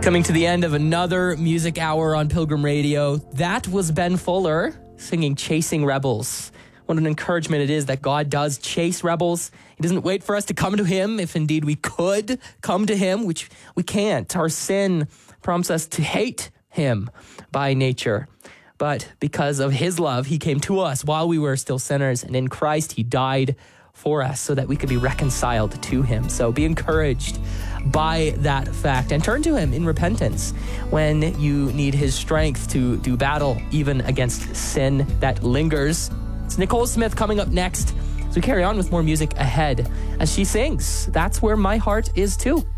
Coming to the end of another music hour on Pilgrim Radio. That was Ben Fuller singing Chasing Rebels. What an encouragement it is that God does chase rebels. He doesn't wait for us to come to him, if indeed we could come to him, which we can't. Our sin prompts us to hate him by nature. But because of his love, he came to us while we were still sinners, and in Christ he died for us so that we could be reconciled to him. So be encouraged by that fact and turn to him in repentance when you need his strength to do battle even against sin that lingers. It's Nicole Smith coming up next as we carry on with more music ahead as she sings That's Where My Heart Is Too.